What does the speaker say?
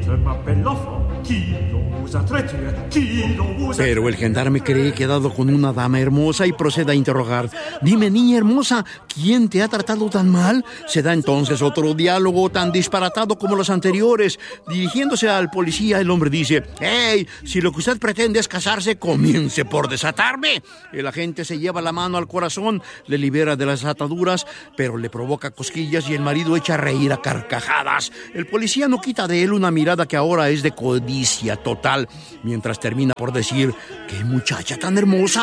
Pero el gendarme cree que ha dado con una dama hermosa y procede a interrogar. Dime, niña hermosa, ¿quién te ha tratado tan mal? Se da entonces otro diálogo tan disparatado como los anteriores. Dirigiéndose al policía, el hombre dice: ¡Hey! Si lo que usted pretende es casarse, comience por desatarme. El agente se lleva la mano al corazón, le libera de las ataduras, pero le provoca cosquillas y el marido echa a reír a carcajadas. El policía no quita de él una mirada que ahora es de codicia total, mientras termina por decir: ¡qué muchacha tan hermosa!